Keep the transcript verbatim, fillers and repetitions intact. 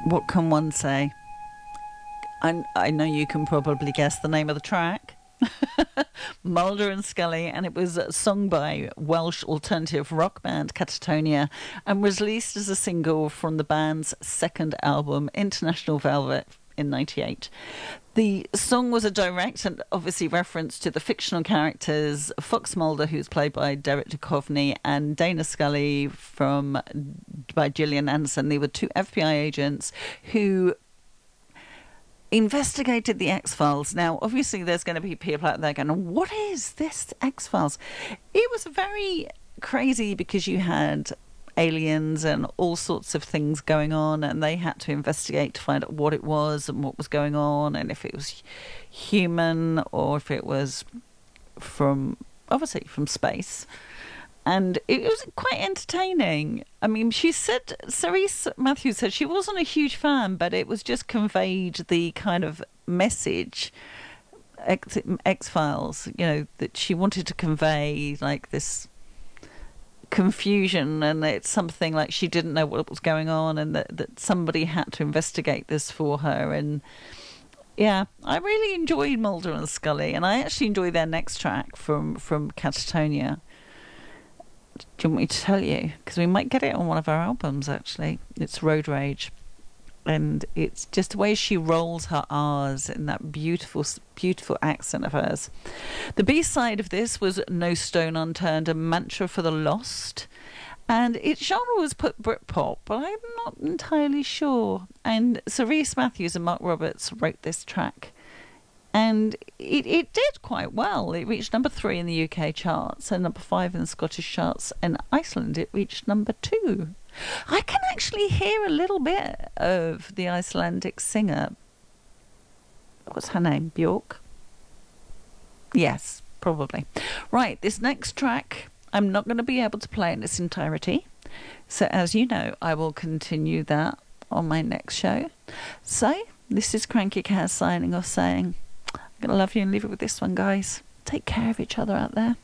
What can one say? I, I know you can probably guess the name of the track. Mulder and Scully, and it was sung by Welsh alternative rock band Catatonia and was released as a single from the band's second album, International Velvet, in ninety-eight. The song was a direct and obviously reference to the fictional characters Fox Mulder, who's played by Derek Duchovny, and Dana Scully from by Gillian Anderson. They were two F B I agents who investigated the X-Files. Now, obviously, there's going to be people out there going, what is this X-Files? It was very crazy because you had aliens and all sorts of things going on, and they had to investigate to find out what it was and what was going on, and if it was human or if it was from, obviously, from space. And it was quite entertaining. I mean, she said, Cerise Matthews said she wasn't a huge fan, but it was just conveyed the kind of message, X, X-Files, you know, that she wanted to convey, like this confusion, and it's something like she didn't know what was going on, and that, that somebody had to investigate this for her. And yeah, I really enjoyed Mulder and Scully, and I actually enjoy their next track from, from Catatonia. Do you want me to tell you? Because we might get it on one of our albums, actually. It's Road Rage. And it's just the way she rolls her R's in that beautiful, beautiful accent of hers. The B-side of this was No Stone Unturned, a mantra for the lost. And its genre was put Britpop, but I'm not entirely sure. And Cerise Matthews and Mark Roberts wrote this track. And it, it did quite well. It reached number three in the U K charts and number five in the Scottish charts. In Iceland, it reached number two. I can actually hear a little bit of the Icelandic singer. What's her name? Björk? Yes, probably. Right, this next track, I'm not going to be able to play in its entirety. So as you know, I will continue that on my next show. So this is Cranky Cat signing off saying, I'm going to love you and leave it with this one, guys. Take care of each other out there.